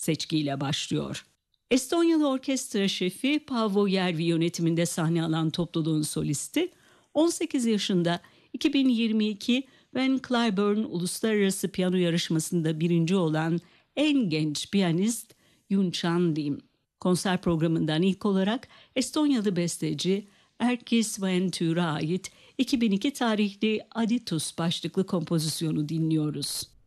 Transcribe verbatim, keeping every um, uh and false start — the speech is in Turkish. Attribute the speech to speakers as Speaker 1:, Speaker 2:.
Speaker 1: seçkiyle başlıyor. Estonyalı orkestra şefi Paavo Järvi yönetiminde sahne alan topluluğun solisti, on sekiz yaşında iki bin yirmi iki Van Cliburn Uluslararası Piyano Yarışması'nda birinci olan en genç piyanist Yuncan Lim. Konser programından ilk olarak Estonyalı besteci Erkki Sven Tür'a ait iki bin iki tarihli Aditus başlıklı kompozisyonu dinliyoruz.